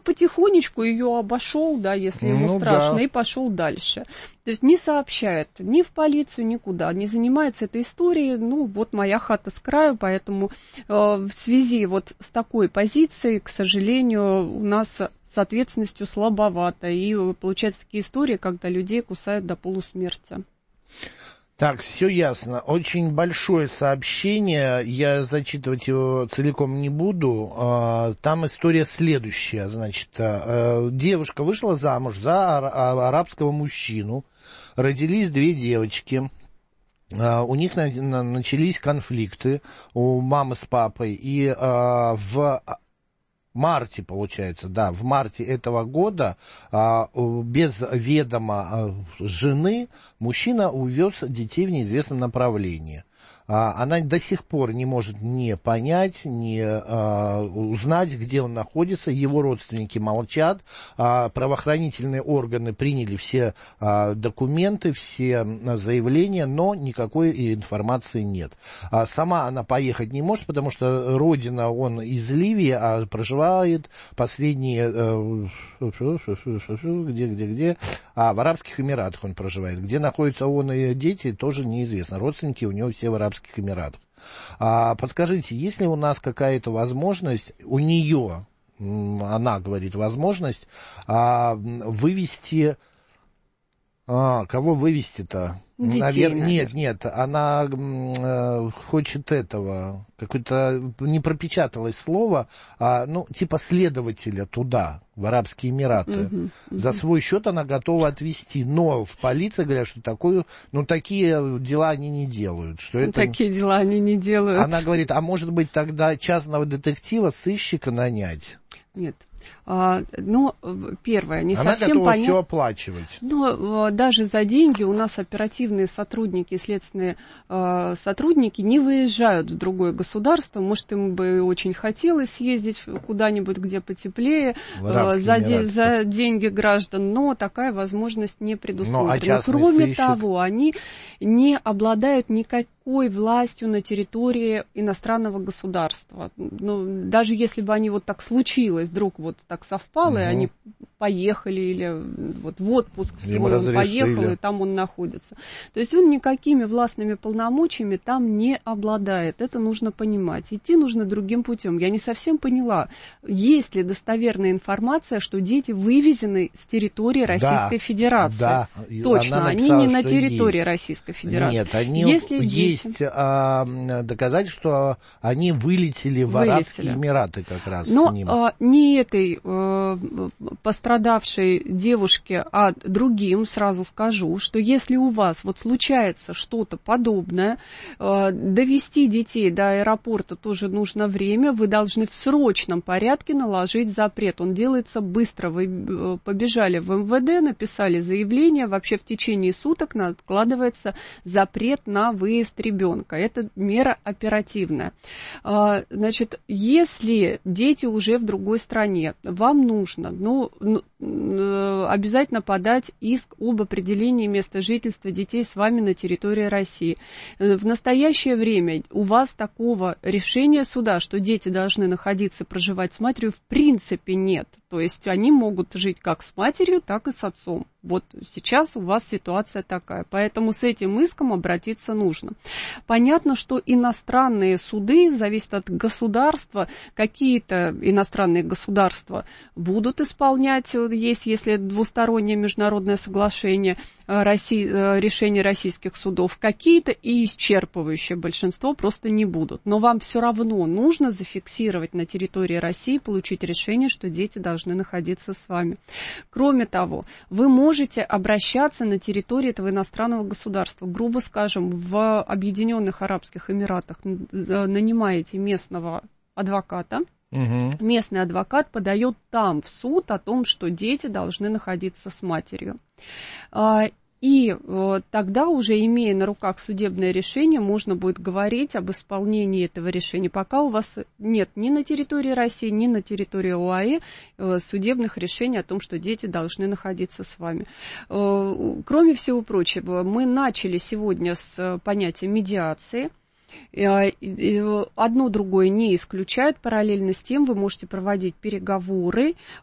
потихонечку ее обошел, да, если ему страшно, и пошел дальше. То есть не сообщает ни в полицию, никуда, не занимается этой историей. Ну, вот моя хата с краю, поэтому в связи вот с такой позицией, к сожалению, у нас с ответственностью слабовато. И получаются такие истории, когда людей кусают до полусмерти. Так, все ясно. Очень большое сообщение, я зачитывать его целиком не буду. Там история следующая. Значит, девушка вышла замуж за арабского мужчину, родились 2 девочки. У них начались конфликты у мамы с папой, и в марте, получается, да, в марте этого года без ведома жены мужчина увез детей в неизвестном направлении. Она до сих пор не может не понять, не узнать, где он находится. Его родственники молчат. Правоохранительные органы приняли все документы, все заявления, но никакой информации нет. Сама она поехать не может, потому что родина он из Ливии, а проживает последние... Где? В Арабских Эмиратах он проживает. Где находятся он и дети, тоже неизвестно. Родственники у него все в Арабских Эмиратах. Подскажите, есть ли у нас какая-то возможность, у нее, она говорит, возможность вывести... кого вывести-то? Детей, Нет, она хочет этого, какое-то не пропечаталось слово, типа следователя туда, в Арабские Эмираты. За свой счет она готова отвезти, но в полиции говорят, что такие дела они не делают. Что это... Такие дела они не делают. Она говорит, а может быть тогда частного детектива, сыщика нанять? Нет. Первое, не она совсем готова все оплачивать. Но даже за деньги у нас оперативные сотрудники, следственные сотрудники не выезжают в другое государство. Может, им бы очень хотелось съездить куда-нибудь, где потеплее, за деньги граждан, но такая возможность не предусмотрена. Кроме того, они не обладают никакой властью на территории иностранного государства. Даже если бы они вот так случилось, вдруг вот так совпало, и они поехали, или вот в отпуск свой он поехал, и там он находится. То есть он никакими властными полномочиями там не обладает. Это нужно понимать. Идти нужно другим путем. Я не совсем поняла, есть ли достоверная информация, что дети вывезены с территории Российской Федерации. Да, точно, они не на территории Российской Федерации. Нет, есть доказательства, что они вылетели в Арабские Эмираты как раз с ним. Но не этой пострадавшей девушке, а другим сразу скажу, что если у вас вот случается что-то подобное, довести детей до аэропорта тоже нужно время, вы должны в срочном порядке наложить запрет. Он делается быстро. Вы побежали в МВД, написали заявление, вообще в течение суток накладывается запрет на выезд ребенка. Это мера оперативная. Значит, если дети уже в другой стране, вам нужно, обязательно подать иск об определении места жительства детей с вами на территории России. В настоящее время у вас такого решения суда, что дети должны находиться, проживать с матерью, в принципе нет. То есть они могут жить как с матерью, так и с отцом. Вот сейчас у вас ситуация такая, поэтому с этим иском обратиться нужно. Понятно, что иностранные суды, зависит от государства, какие-то иностранные государства будут исполнять, если двустороннее международное соглашение, решения российских судов, какие-то и исчерпывающее большинство просто не будут. Но вам все равно нужно зафиксировать на территории России, получить решение, что дети должны находиться с вами. Кроме того, вы можете обращаться на территории этого иностранного государства. Грубо скажем, в Объединенных Арабских Эмиратах нанимаете местного адвоката. Местный адвокат подает там в суд о том, что дети должны находиться с матерью. И тогда, уже имея на руках судебное решение, можно будет говорить об исполнении этого решения. Пока у вас нет ни на территории России, ни на территории ОАЭ судебных решений о том, что дети должны находиться с вами. Кроме всего прочего, мы начали сегодня с понятия медиации. Одно другое не исключает. Параллельно с тем вы можете проводить переговоры